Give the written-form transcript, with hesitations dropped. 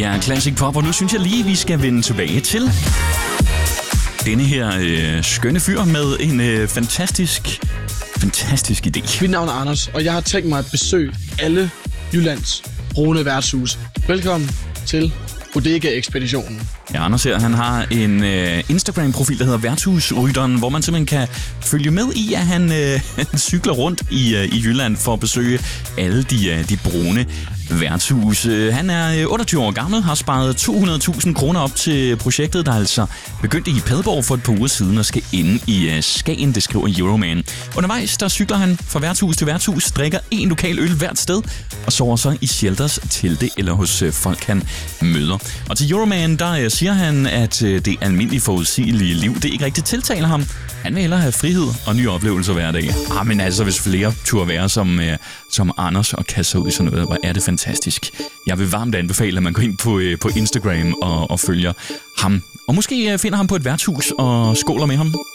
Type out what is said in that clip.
er Classic Pop, og nu synes jeg lige, vi skal vende tilbage til denne her skønne fyr med en fantastisk idé. Mit navn er Anders, og jeg har tænkt mig at besøge alle Jyllands brune værtshus. Velkommen til Bodega-ekspeditionen. Ja, Anders her, han har en Instagram-profil, der hedder Værtshusrytteren, hvor man simpelthen kan følge med i, at han cykler rundt i Jylland for at besøge alle de brune værtshus. Han er 28 år gammel, har sparet 200.000 kroner op til projektet, der altså begyndte i Padborg for et par uger siden og skal ende i Skagen, det skriver Euroman. Undervejs, der cykler han fra værtshus til værtshus, drikker en lokal øl hvert sted og sover så i shelters, telte eller hos folk, han møder. Og til Euroman, der siger han, at det almindelige forudsigelige liv, det ikke rigtig tiltaler ham. Han vil hellere have frihed og nye oplevelser hver dag. Men altså, hvis flere turde være som Anders og kaste sig ud i sådan noget, hvor er det fantastisk. Jeg vil varmt anbefale, at man går ind på Instagram og følger ham. Og måske finder ham på et værtshus og skåler med ham.